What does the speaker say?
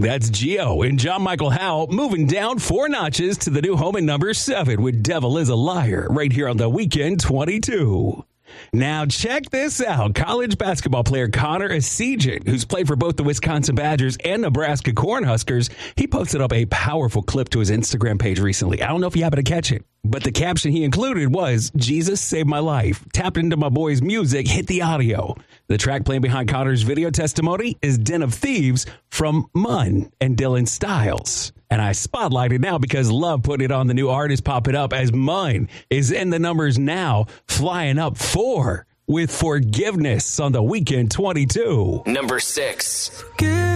That's Gio and John Michael Howe moving down 4 notches to the new home at number 7 with Devil is a Liar right here on the Weekend 22. Now check this out. College basketball player Connor Essegian, who's played for both the Wisconsin Badgers and Nebraska Cornhuskers, he posted up a powerful clip to his Instagram page recently. I don't know if you happen to catch it, but the caption he included was, "Jesus saved my life. Tapped into my boy's music, hit the audio." The track playing behind Connor's video testimony is Den of Thieves from Munn and Dylan Styles. And I spotlighted now because Love put it on the new artist Pop It Up as Munn is in the numbers now, flying up 4 with Forgiveness on the Weekend 22. Number 6.